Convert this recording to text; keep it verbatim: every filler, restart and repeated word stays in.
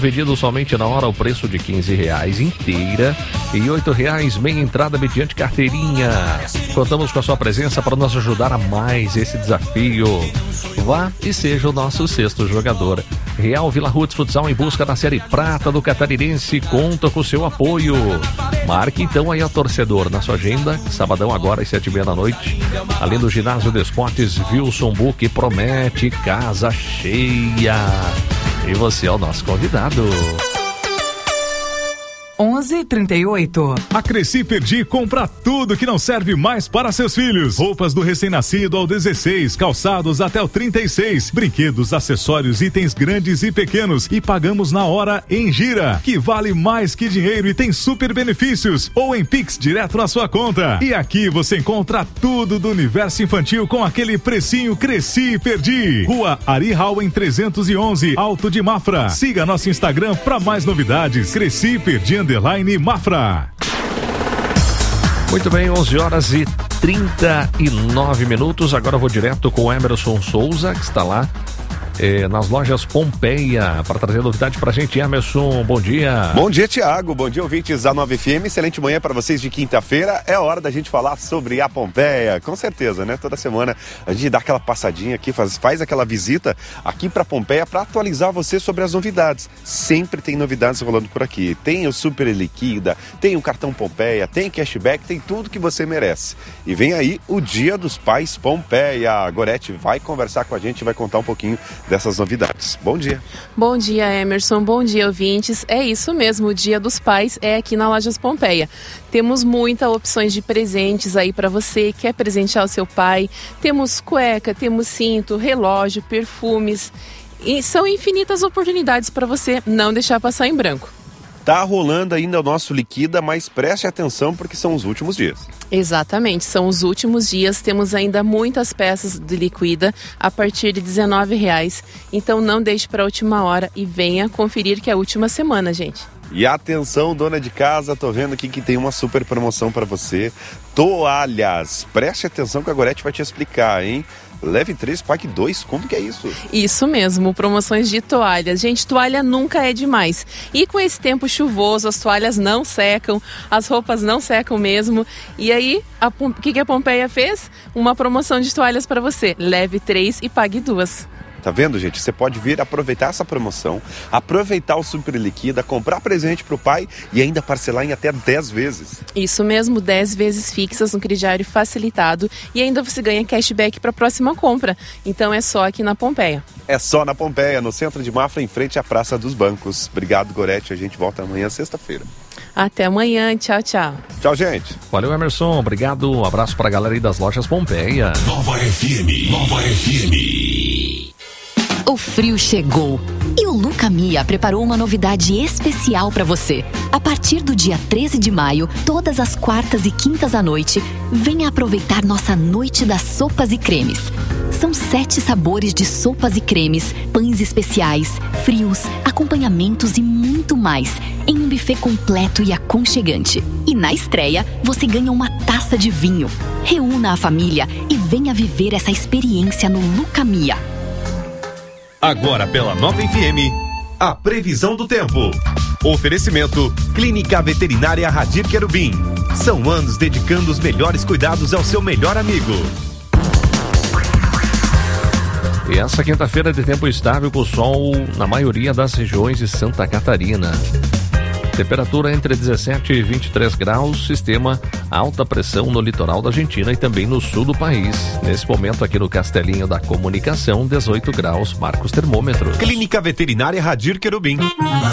vendido somente na hora, o preço de quinze reais inteira e oito reais meia entrada mediante carteirinha. Contamos com a sua presença para nos ajudar a mais esse desafio. Vá e seja o nosso sexto jogador. Real Vila Roots Futsal em busca da Série Prata do Catarinense conta com seu apoio. Marque então aí, ó, torcedor, na sua agenda, sabadão agora às sete e meia da noite, além do ginásio de esportes Wilson Buck, promete casa cheia. E você é o nosso convidado. onze e trinta e oito. A Cresci Perdi compra tudo que não serve mais para seus filhos. Roupas do recém-nascido ao dezesseis, calçados até o trinta e seis, brinquedos, acessórios, itens grandes e pequenos, e pagamos na hora em gira, que vale mais que dinheiro e tem super benefícios, ou em Pix direto na sua conta. E aqui você encontra tudo do universo infantil com aquele precinho Cresci Perdi. Rua Ari Hauen trezentos e onze, Alto de Mafra. Siga nosso Instagram para mais novidades. Cresci Perdi Underline Mafra. Muito bem, onze horas e trinta e nove minutos. Agora eu vou direto com o Emerson Souza, que está lá eh, nas lojas Pompeia, para trazer novidade pra gente. Emerson, bom dia. Bom dia, Thiago. Bom dia, ouvintes da nove F M. Excelente manhã para vocês de quinta-feira. É hora da gente falar sobre a Pompeia. Com certeza, né? Toda semana a gente dá aquela passadinha aqui, faz, faz aquela visita aqui para Pompeia para atualizar você sobre as novidades. Sempre tem novidades rolando por aqui. Tem o Super Liquida, tem o cartão Pompeia, tem cashback, tem tudo que você merece. E vem aí o Dia dos Pais Pompeia. A Gorete vai conversar com a gente e vai contar um pouquinho dessas novidades. Bom dia. Bom dia, Emerson. Bom dia, ouvintes. É isso mesmo, o Dia dos Pais é aqui na Lojas Pompeia. Temos muitas opções de presentes aí para você que quer presentear o seu pai. Temos cueca, temos cinto, relógio, perfumes. E são infinitas oportunidades para você não deixar passar em branco. Tá rolando ainda o nosso Liquida, mas preste atenção porque são os últimos dias. Exatamente, são os últimos dias, temos ainda muitas peças de Liquida a partir de dezenove reais, então não deixe para a última hora e venha conferir que é a última semana, gente. E atenção, dona de casa, tô vendo aqui que tem uma super promoção para você. Toalhas, preste atenção que a Gorete vai te explicar, hein? Leve três, pague dois, como que é isso? Isso mesmo, promoções de toalhas. Gente, toalha nunca é demais. E com esse tempo chuvoso, as toalhas não secam, as roupas não secam mesmo. E aí, o que, que a Pompeia fez? Uma promoção de toalhas para você. Leve três e pague duas. Tá vendo, gente? Você pode vir aproveitar essa promoção, aproveitar o Super Liquida, comprar presente pro pai e ainda parcelar em até dez vezes. Isso mesmo, dez vezes fixas no crediário facilitado e ainda você ganha cashback para a próxima compra. Então é só aqui na Pompeia. É só na Pompeia, no centro de Mafra, em frente à Praça dos Bancos. Obrigado, Gorete. A gente volta amanhã, sexta-feira. Até amanhã. Tchau, tchau. Tchau, gente. Valeu, Emerson. Obrigado. Um abraço pra galera aí das lojas Pompeia. Nova F M. Nova F M. O frio chegou e o Lucamia preparou uma novidade especial para você. A partir do dia treze de maio, todas as quartas e quintas à noite, venha aproveitar nossa noite das sopas e cremes. São sete sabores de sopas e cremes, pães especiais, frios, acompanhamentos e muito mais, em um buffet completo e aconchegante. E na estreia, você ganha uma taça de vinho. Reúna a família e venha viver essa experiência no Lucamia. Agora pela nova F M, a previsão do tempo. Oferecimento Clínica Veterinária Radir Querubim. São anos dedicando os melhores cuidados ao seu melhor amigo. E essa quinta-feira de tempo estável com sol na maioria das regiões de Santa Catarina. Temperatura entre dezessete e vinte e três graus, sistema alta pressão no litoral da Argentina e também no sul do país. Nesse momento aqui no Castelinho da Comunicação, dezoito graus, marca os termômetros. Clínica Veterinária Radir Querubim.